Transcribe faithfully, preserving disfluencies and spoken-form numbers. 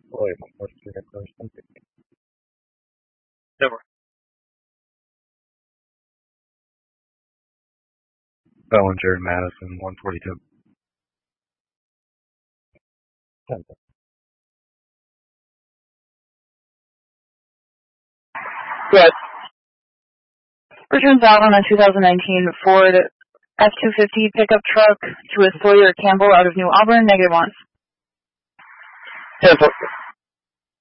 Poi non posso dire costante. Never. Bellinger, Madison, one forty-two. Tempo. Good. Returns out on a two thousand nineteen Ford F two fifty pickup truck to a Sawyer Campbell out of New Auburn, negative one. Tempo.